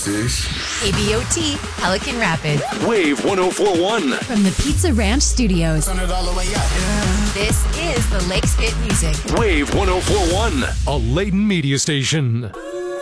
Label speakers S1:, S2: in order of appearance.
S1: Six.
S2: KBOT, Pelican Rapids.
S3: Wave 1041.
S2: From the Pizza Ranch Studios.
S1: Turn it all the way up.
S2: This is the Lakes Fit Music.
S3: Wave 1041.
S4: A Layton media station.